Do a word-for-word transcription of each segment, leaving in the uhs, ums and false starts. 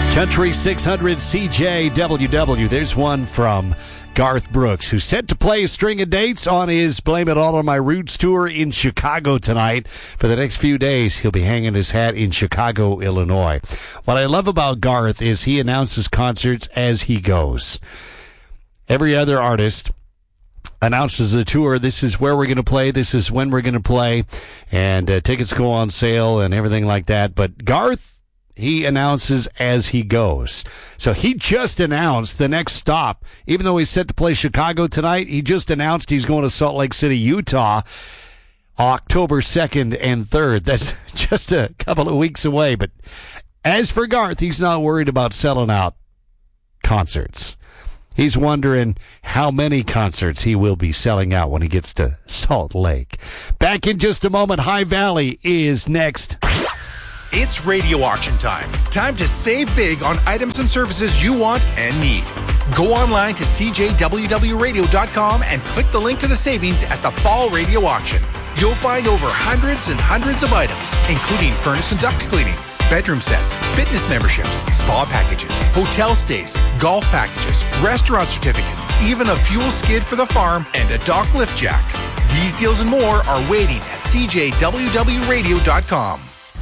Country six hundred C J W W. There's one from Garth Brooks, who's set to play a string of dates on his Blame It All on My Roots tour in Chicago tonight. For the next few days, he'll be hanging his hat in Chicago, Illinois. What I love about Garth is he announces concerts as he goes. Every other artist announces the tour. This is where we're going to play. This is when we're going to play. And uh, tickets go on sale and everything like that. But Garth, he announces as he goes. So he just announced the next stop. Even though he's set to play Chicago tonight, he just announced he's going to Salt Lake City, Utah, October second and third. That's just a couple of weeks away. But as for Garth, he's not worried about selling out concerts. He's wondering how many concerts he will be selling out when he gets to Salt Lake. Back in just a moment. High Valley is next. It's radio auction time. Time to save big on items and services you want and need. Go online to c j w w radio dot com and click the link to the savings at the fall radio auction. You'll find over hundreds and hundreds of items, including furnace and duct cleaning, bedroom sets, fitness memberships, spa packages, hotel stays, golf packages, restaurant certificates, even a fuel skid for the farm and a dock lift jack. These deals and more are waiting at c j w w radio dot com.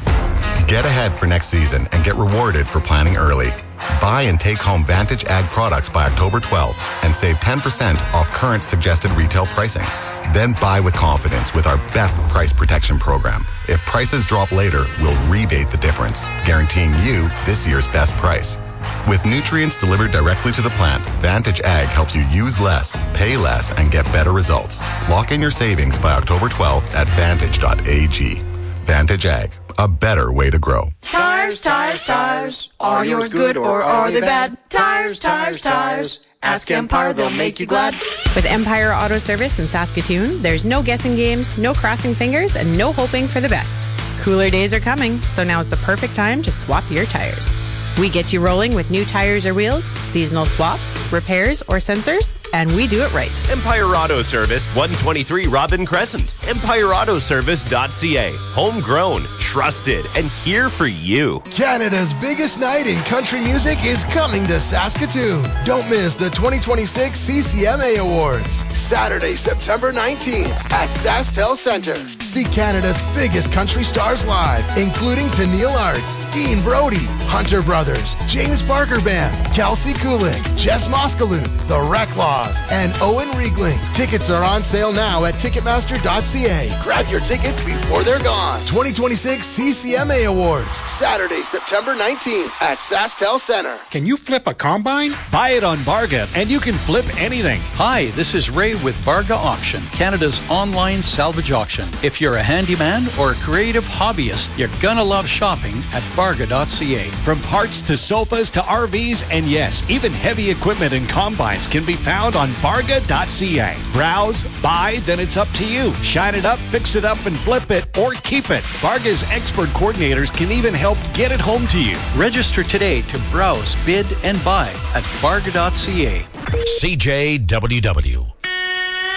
Get ahead for next season and get rewarded for planning early. Buy and take home Vantage Ag products by October twelfth and save ten percent off current suggested retail pricing. Then buy with confidence with our best price protection program. If prices drop later, we'll rebate the difference, guaranteeing you this year's best price. With nutrients delivered directly to the plant, Vantage Ag helps you use less, pay less, and get better results. Lock in your savings by October twelfth at vantage dot a g. Vantage Ag, a better way to grow. Tires, tires, tires. Are yours good or are they bad? Tires, tires, tires. Ask Empire, they'll make you glad. With Empire Auto Service in Saskatoon, there's no guessing games, no crossing fingers, and no hoping for the best. Cooler days are coming, so now's the perfect time to swap your tires. We get you rolling with new tires or wheels, seasonal swaps, repairs, or sensors, and we do it right. Empire Auto Service, one twenty-three Robin Crescent. empire auto service dot c a. Homegrown, trusted, and here for you. Canada's biggest night in country music is coming to Saskatoon. Don't miss the twenty twenty-six C C M A Awards. Saturday, September nineteenth at SaskTel Centre. See Canada's biggest country stars live, including Peniel Arts, Dean Brody, Hunter Brothers, James Barker Band, Kelsey Kulik, Jess Moskalu, The Recklaws, and Owen Riegling. Tickets are on sale now at ticketmaster dot c a. Grab your tickets before they're gone. twenty twenty-six C C M A Awards, Saturday, September nineteenth at SaskTel Centre. Can you flip a combine? Buy it on Barga, and you can flip anything. Hi, this is Ray with Barga Auction, Canada's online salvage auction. If you're a handyman or a creative hobbyist, you're gonna love shopping at barga dot c a. From parts to sofas to R Vs, and yes, even heavy equipment and combines can be found on barga dot c a. Browse, buy, then it's up to you. Shine it up, fix it up, and flip it, or keep it. Barga's expert coordinators can even help get it home to you. Register today to browse, bid, and buy at barga dot c a. C J W W.